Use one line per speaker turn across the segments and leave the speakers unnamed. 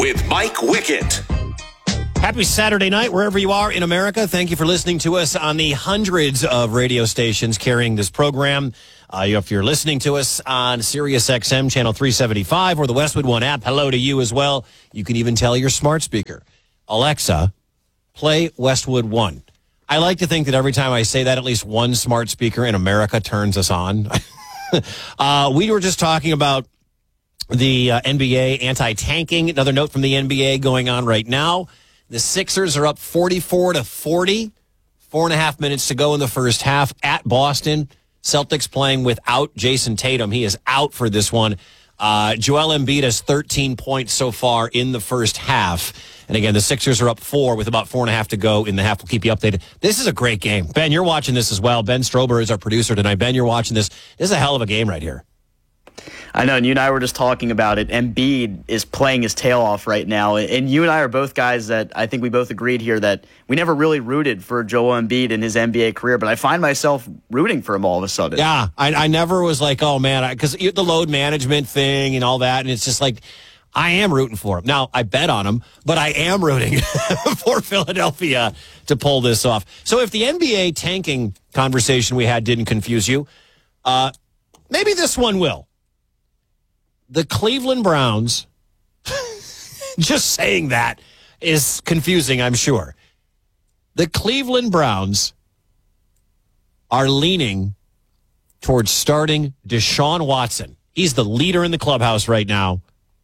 with Mike Wickett.
Happy Saturday night, wherever you are in America. Thank you for listening to us on the hundreds of radio stations carrying this program. If you're listening to us on Sirius XM channel 375 or the Westwood One app, hello to you as well. You can even tell your smart speaker, Alexa, play Westwood One. I like to think that every time I say that, at least one smart speaker in America turns us on. We were just talking about the NBA anti-tanking. Another note from the NBA going on right now. The Sixers are up 44-40. 4.5 minutes to go in the first half at Boston. Celtics playing without Jason Tatum. He is out for this one. Joel Embiid has 13 points so far in the first half. And again, the Sixers are up 4 with about 4.5 to go in the half. We'll keep you updated. This is a great game. Ben, you're watching this as well. Ben Strober is our producer tonight. Ben, you're watching this. This is a hell of a game right here.
I know, and you and I were just talking about it. Embiid is playing his tail off right now, and you and I are both guys that I think we both agreed here that we never really rooted for Joel Embiid in his NBA career, but I find myself rooting for him all of a sudden.
Yeah, I never was like, oh, man, because the load management thing and all that, and it's just like, I am rooting for him. Now, I bet on him, but I am rooting for Philadelphia to pull this off. So if the NBA tanking conversation we had didn't confuse you, maybe this one will. The Cleveland Browns, just saying that is confusing, I'm sure. The Cleveland Browns are leaning towards starting Deshaun Watson. He's the leader in the clubhouse right now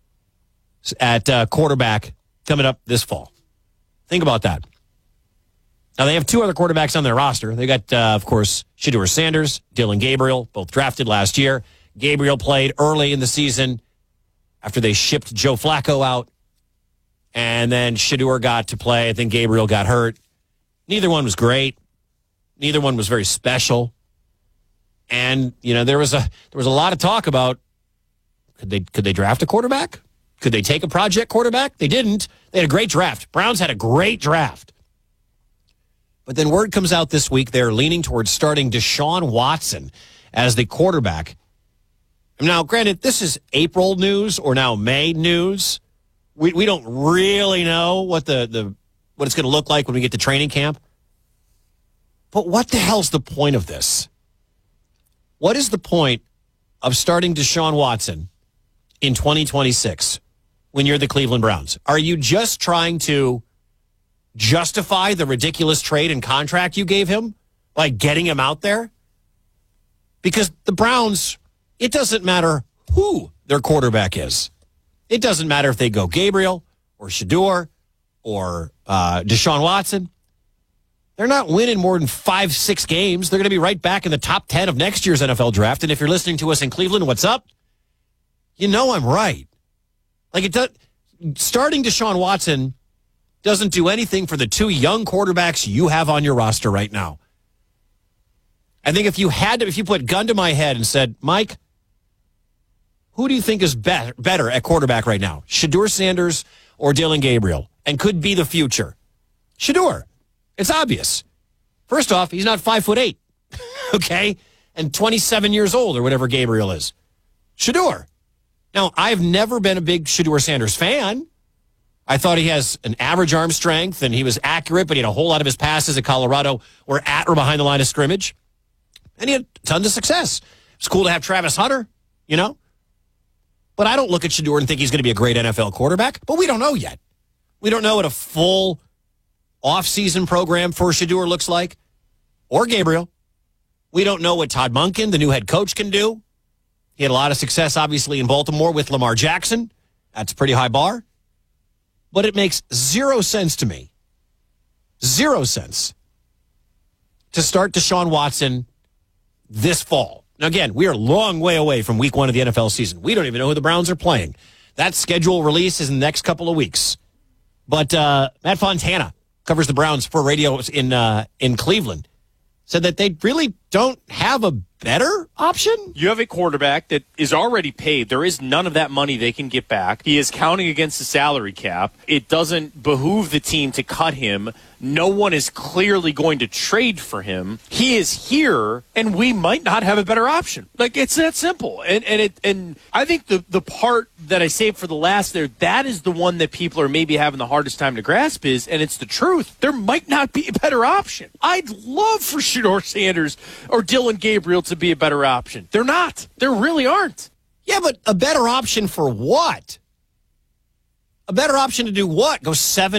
at quarterback coming up this fall. Think about that. Now, they have two other quarterbacks on their roster. They got, of course, Shedeur Sanders, Dillon Gabriel, both drafted last year. Gabriel played early in the season after they shipped Joe Flacco out. And then Shedeur got to play. I think Gabriel got hurt. Neither one was great. Neither one was very special. And, you know, there was a lot of talk about could they draft a quarterback? Could they take a project quarterback? They didn't. They had a great draft. Browns had a great draft. But then word comes out this week they're leaning towards starting Deshaun Watson as the quarterback. Now, granted, this is April news or now May news. We don't really know what what it's going to look like when we get to training camp. But what the hell's the point of this? What is the point of starting Deshaun Watson in 2026 when you're the Cleveland Browns? Are you just trying to justify the ridiculous trade and contract you gave him by getting him out there? Because the Browns, it doesn't matter who their quarterback is. It doesn't matter if they go Gabriel or Shedeur or Deshaun Watson. They're not winning more than 5-6 games. They're going to be right back in the top 10 of next year's NFL draft. And if you're listening to us in Cleveland, what's up? You know I'm right. Starting Deshaun Watson doesn't do anything for the two young quarterbacks you have on your roster right now. I think if you put gun to my head and said, Mike, who do you think is better at quarterback right now? Shedeur Sanders or Dillon Gabriel? And could be the future? Shedeur. It's obvious. First off, he's not 5'8", okay? And 27 years old or whatever Gabriel is. Shedeur. Now, I've never been a big Shedeur Sanders fan. I thought he has an average arm strength and he was accurate, but he had a whole lot of his passes at Colorado were at or behind the line of scrimmage. And he had tons of success. It's cool to have Travis Hunter, you know? But I don't look at Shedeur and think he's going to be a great NFL quarterback. But we don't know yet. We don't know what a full off-season program for Shedeur looks like. Or Gabriel. We don't know what Todd Monken, the new head coach, can do. He had a lot of success, obviously, in Baltimore with Lamar Jackson. That's a pretty high bar. But it makes zero sense to me. 0 cents to start Deshaun Watson this fall. Now, again, we are a long way away from week 1 of the NFL season. We don't even know who the Browns are playing. That schedule release is in the next couple of weeks. But Matt Fontana covers the Browns for radio in Cleveland, said that they really don't have a better option?
You have a quarterback that is already paid. There is none of that money they can get back. He is counting against the salary cap. It doesn't behoove the team to cut him. No one is clearly going to trade for him. He is here, and we might not have a better option. Like, it's that simple. And I think the part that I saved for the last there, that is the one that people are maybe having the hardest time to grasp and it's the truth. There might not be a better option. I'd love for Shedeur Sanders or Dylan Gabriel to be a better option. They're not. There really aren't.
Yeah, but a better option for what? A better option to do what? Go 7